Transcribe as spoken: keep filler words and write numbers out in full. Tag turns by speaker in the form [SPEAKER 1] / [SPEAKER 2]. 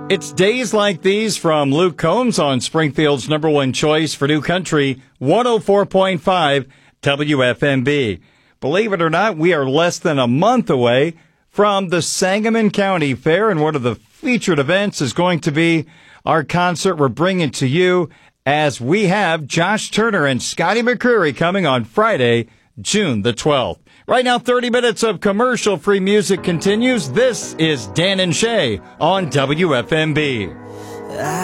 [SPEAKER 1] It's days like these from Luke Combs on Springfield's number one choice for New Country, one oh four point five W F M B. Believe it or not, we are less than a month away from the Sangamon County Fair, and one of the featured events is going to be our concert we're bringing to you as we have Josh Turner and Scotty McCreery coming on Friday, June the twelfth. Right now, thirty minutes of commercial-free music continues. This is Dan and Shay on W F M B.